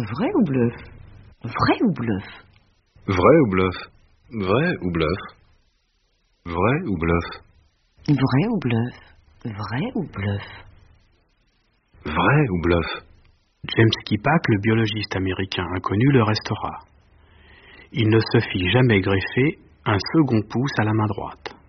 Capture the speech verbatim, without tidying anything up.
Vrai ou bluff? Vrai ou bluff? Vrai ou bluff? Vrai ou bluff? Vrai ou bluff? Vrai ou bluff? Vrai ou bluff? Vrai ou bluff? James Kippack, le biologiste américain inconnu, le restera. Il ne se fit jamais greffer un second pouce à la main droite.